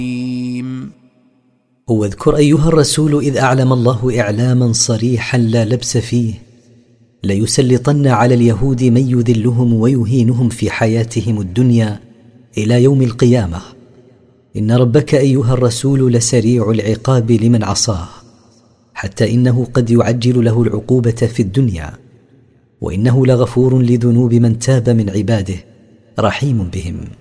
واذكر أيها الرسول إذ أعلم الله إعلاما صريحا لا لبس فيه: ليسلطن على اليهود من يذلهم ويهينهم في حياتهم الدنيا إلى يوم القيامة. إن ربك أيها الرسول لسريع العقاب لمن عصاه، حتى إنه قد يعجل له العقوبة في الدنيا، وإنه لغفور لذنوب من تاب من عباده، رحيم بهم.